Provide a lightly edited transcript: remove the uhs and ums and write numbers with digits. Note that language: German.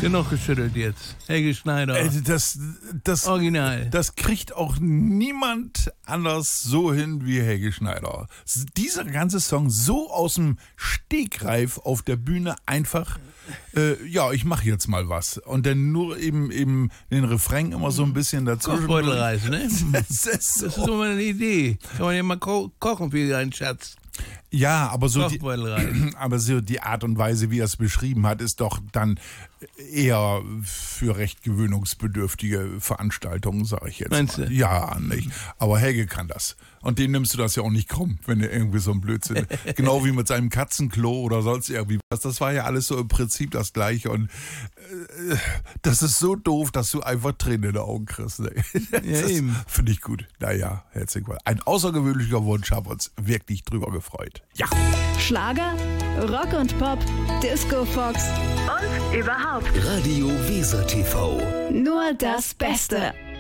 Genug geschüttelt jetzt. Helge Schneider. Das Original. Das kriegt auch niemand anders so hin wie Helge Schneider. Dieser ganze Song so aus dem Stegreif auf der Bühne einfach, ich mache jetzt mal was. Und dann nur eben den Refrain immer so ein bisschen dazu. Kochbeutelreis, ne? Das ist Das ist so mal eine Idee. Kann man ja mal kochen für deinen Schatz. Ja, aber so Kochbeutelreis. die Art und Weise, wie er es beschrieben hat, ist doch dann eher für recht gewöhnungsbedürftige Veranstaltungen, sage ich jetzt. Meinst mal. du? Ja, nicht. Aber Helge kann das. Und dem nimmst du das ja auch nicht krumm, wenn er irgendwie so ein Blödsinn. Genau wie mit seinem Katzenklo oder sonst irgendwie was. Das war ja alles so im Prinzip das Gleiche. Und das ist so doof, dass du einfach Tränen in den Augen kriegst. Ne? Ja, eben. Finde ich gut. Naja, herzlichen Glückwunsch. Ein außergewöhnlicher Wunsch, haben wir uns wirklich drüber gefreut. Ja. Schlager, Rock und Pop, Disco Fox und überhaupt Radio Weser TV. nur das Beste.